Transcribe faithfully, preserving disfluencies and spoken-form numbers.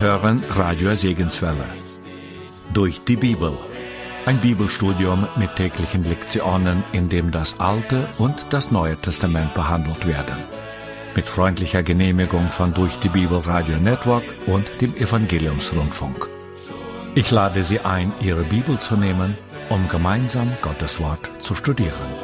hören Radio Segenswelle. Durch die Bibel. Ein Bibelstudium mit täglichen Lektionen, in dem das Alte und das Neue Testament behandelt werden. Mit freundlicher Genehmigung von Durch die Bibel Radio Network und dem Evangeliumsrundfunk. Ich lade Sie ein, Ihre Bibel zu nehmen, um gemeinsam Gottes Wort zu studieren.